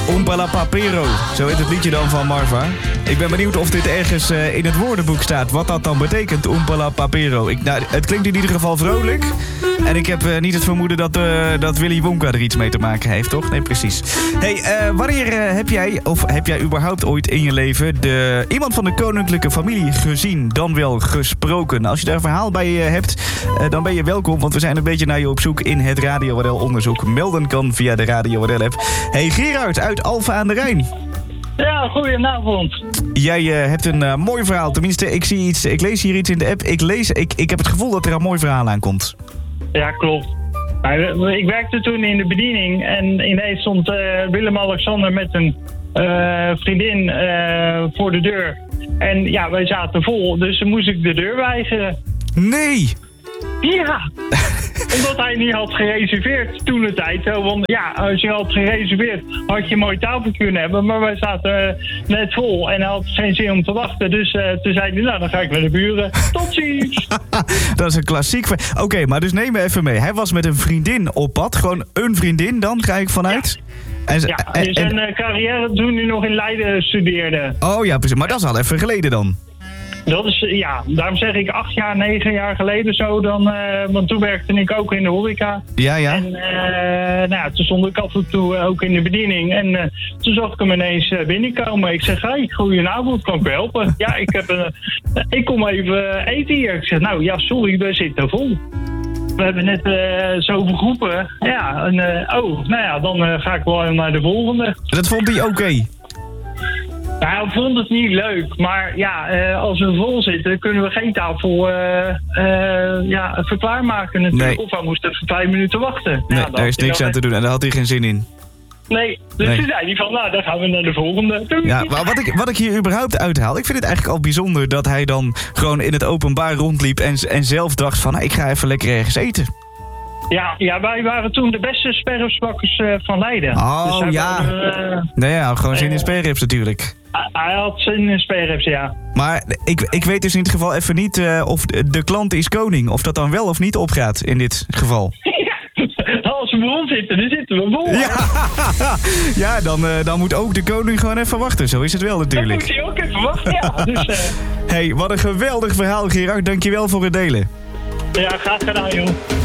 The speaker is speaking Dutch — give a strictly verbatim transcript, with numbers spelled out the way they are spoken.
Oompa Papero, zo heet het liedje dan van Marva. Ik ben benieuwd of dit ergens uh, in het woordenboek staat. Wat dat dan betekent, Oompa Papero. Ik, nou, het klinkt in ieder geval vrolijk. En ik heb uh, niet het vermoeden dat, uh, dat Willy Wonka er iets mee te maken heeft, toch? Nee, precies. Hey, uh, wanneer uh, heb jij, of heb jij überhaupt ooit in je leven... De, iemand van de koninklijke familie gezien, dan wel gesproken? Als je daar een verhaal bij je hebt, uh, dan ben je welkom. Want we zijn een beetje naar je op zoek in het Radio W R L-onderzoek. Melden kan via de Radio W R L-app. Hey Gerard uit Alphen aan de Rijn. Ja, goedenavond. Jij uh, hebt een uh, mooi verhaal. Tenminste, ik zie iets. Ik lees hier iets in de app. Ik, lees, ik, ik heb het gevoel dat er een mooi verhaal aankomt. Ja, klopt. Ik werkte toen in de bediening en ineens stond uh, Willem-Alexander met een uh, vriendin uh, voor de deur. En ja, wij zaten vol, dus dan moest ik de deur weigeren. Nee! Ja, omdat hij niet had gereserveerd toen de tijd. Want ja, als je had gereserveerd, had je een mooi tafeltje kunnen hebben. Maar wij zaten uh, net vol en hij had geen zin om te wachten. Dus uh, toen zei hij, nou dan ga ik naar de buren. Tot ziens! Dat is een klassiek. Oké, okay, maar dus neem me even mee. Hij was met een vriendin op pad. Gewoon een vriendin dan, ga ik vanuit. Ja. En, ja, en, en zijn uh, carrière toen hij nog in Leiden studeerde. Oh ja, precies. Maar dat is al even geleden dan. Dat is, ja, daarom zeg ik acht jaar, negen jaar geleden zo dan, uh, want toen werkte ik ook in de horeca. Ja, ja. En uh, nou ja, toen stond ik af en toe ook in de bediening en uh, toen zag ik hem ineens uh, binnenkomen. Ik zeg, hey, goedenavond, kan ik u helpen? Ja, ik, heb, uh, ik kom even eten hier. Ik zeg, nou ja, sorry, we zitten vol. We hebben net uh, zoveel groepen. Ja, en, uh, oh, nou ja, dan uh, ga ik wel naar de volgende. Dat vond hij oké? Okay. Nou, ik vond het niet leuk, maar ja, uh, als we vol zitten kunnen we geen tafel uh, uh, ja, verklaarmaken natuurlijk. Nee. Of we moesten even vijf minuten wachten. Nee, ja, daar is niks aan te doen en daar had hij geen zin in. Nee, dus nee. Toen zei hij van, nou, dan gaan we naar de volgende. Ja, maar wat ik, wat ik hier überhaupt uithaal, ik vind het eigenlijk al bijzonder dat hij dan gewoon in het openbaar rondliep en, en zelf dacht van, nou, ik ga even lekker ergens eten. Ja, ja, wij waren toen de beste sperripsbakkers uh, van Leiden. Oh, dus ja. Waren, uh, nee, ja, gewoon zin in sperrips natuurlijk. Hij had zin in sperrips, ja. Maar ik, ik weet dus in het geval even niet uh, of de, de klant is koning. Of dat dan wel of niet opgaat in dit geval. Ja, als we vol zitten, dan zitten we vol. Ja, ja dan, uh, dan moet ook de koning gewoon even wachten. Zo is het wel natuurlijk. Dan moet hij ook even wachten, ja. Dus, uh... hey, wat een geweldig verhaal, Gerard. Dankjewel voor het delen. Ja, graag gedaan, joh.